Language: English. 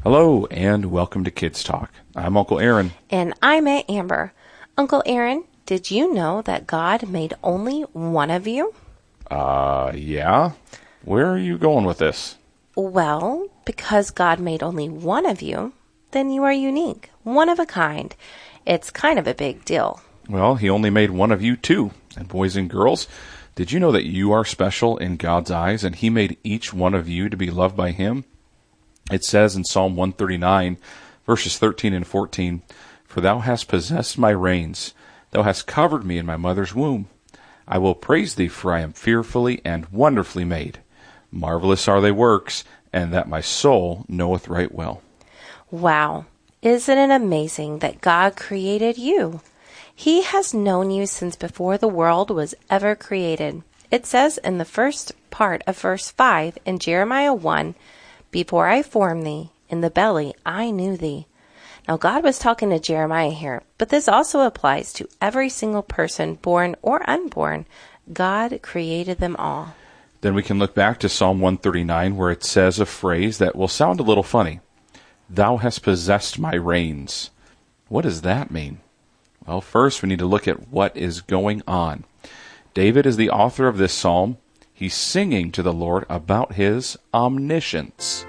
Hello, and welcome to Kids Talk. I'm Uncle Aaron. And I'm Aunt Amber. Uncle Aaron, did you know that God made only one of you? Yeah? Where are you going with this? Well, because God made only one of you, then you are unique, one of a kind. It's kind of a big deal. Well, he only made one of you too. And boys and girls, did you know that you are special in God's eyes, and he made each one of you to be loved by him? It says in Psalm 139, verses 13 and 14, "For thou hast possessed my reins, thou hast covered me in my mother's womb. I will praise thee, for I am fearfully and wonderfully made. Marvelous are thy works, and that my soul knoweth right well." Wow. Isn't it amazing that God created you? He has known you since before the world was ever created. It says in the first part of verse 5 in Jeremiah 1, "Before I formed thee in the belly, I knew thee." Now, God was talking to Jeremiah here, but this also applies to every single person, born or unborn. God created them all. Then we can look back to Psalm 139, where it says a phrase that will sound a little funny. "Thou hast possessed my reins." What does that mean? Well, first we need to look at what is going on. David is the author of this psalm. He's singing to the Lord about his omniscience.